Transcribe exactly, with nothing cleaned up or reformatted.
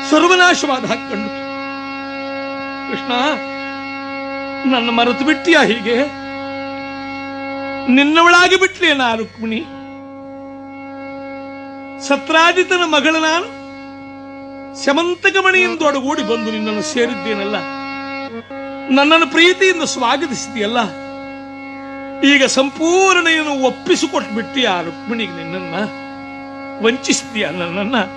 ಸರ್ವನಾಶವಾದ ಹಾಕೊಂಡು ಕೃಷ್ಣ ನನ್ನ ಮರೆತು ಬಿಟ್ಟಿಯಾ ಹೀಗೆ ನಿನ್ನವಳಾಗಿ ಬಿಟ್ಲೆ ನಾ ರುಕ್ಮಿಣಿ ಸತ್ರಾಜಿತನ ಮಗಳ ನಾನು ಶಮಂತಕಮಣಿಯಿಂದೊಡಗೂಡಿ ಬಂದು ನಿನ್ನನ್ನು ಸೇರಿದ್ದೇನಲ್ಲ ನನ್ನನ್ನು ಪ್ರೀತಿಯಿಂದ ಸ್ವಾಗತಿಸಿದೆಯಲ್ಲ ಈಗ ಸಂಪೂರ್ಣ ಒಪ್ಪಿಸಿಕೊಟ್ಟು ಬಿಟ್ಟಿಯಾ ರುಕ್ಮಿಣಿಗೆ ನಿನ್ನನ್ನ ವಂಚಿಸಿದೀಯ ನನ್ನನ್ನ